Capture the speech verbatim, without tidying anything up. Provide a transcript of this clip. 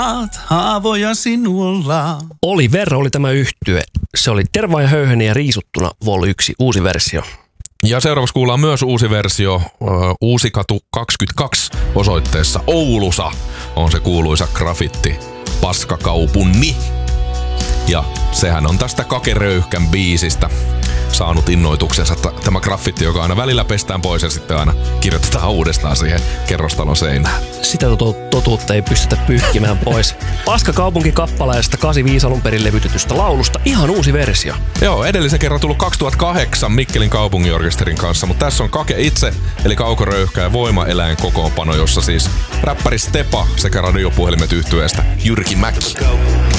haavoja sinulla. Oliver oli tämä yhtye. Se oli Terva ja Höyheni ja Riisuttuna Vol yksi, uusi versio. Ja seuraavaksi kuullaan myös uusi versio, Uusikatu kaksikymmentäkaksi osoitteessa Oulussa on se kuuluisa grafitti Paskakaupunni. Ja sehän on tästä Kake Röyhkän biisistä saanut innoituksensa tämä graffitti, joka aina välillä pestään pois ja sitten aina kirjoitetaan uudestaan siihen kerrostalon seinään. Sitä totuutta ei pystytä pyyhkimään pois. Paskakaupunki-kappaleesta kahdeksankymmentäviisi alun perin levytetystä laulusta ihan uusi versio. Joo, edellisen kerran tullut kaksituhattakahdeksan Mikkelin kaupunginorkesterin kanssa, mutta tässä on Kake itse, eli Kauko Röyhkä ja Voimaeläin kokoonpano, jossa siis räppäri Stepa sekä radiopuhelimet yhtyeestä Jyrki Mäki.